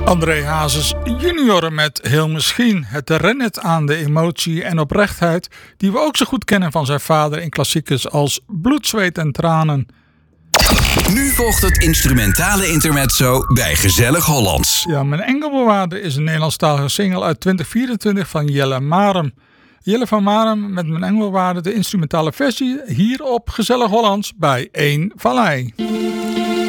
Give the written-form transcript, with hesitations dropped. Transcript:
André Hazes junior met Heel Misschien. Het herinnert aan de emotie en oprechtheid die we ook zo goed kennen van zijn vader in klassiekers als Bloed, Zweet en Tranen. Nu volgt het instrumentale intermezzo bij Gezellig Hollands. Ja, Mijn Engelbewaarder is een Nederlandstalige single uit 2024 van Jelle Marem. Jelle van Marem met Mijn Engelbewaarder, de instrumentale versie, hier op Gezellig Hollands bij 1 Vallei.